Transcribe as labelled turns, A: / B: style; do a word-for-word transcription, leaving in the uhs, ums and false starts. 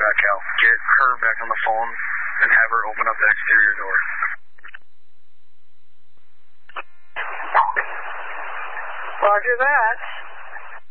A: uh, Cal. Get her back on the phone and have her open up the exterior door.
B: Roger that.